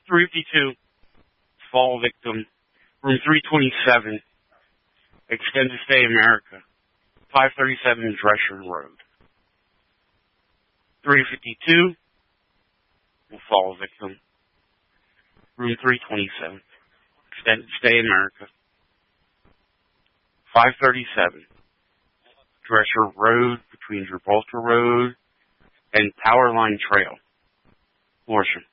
352, fall victim. Room 327, extended stay America. 537 Drescher Road. 352, fall victim. Room 327, extended stay America. 537 Drescher Road, between Gibraltar Road and Power Line Trail, Horsham.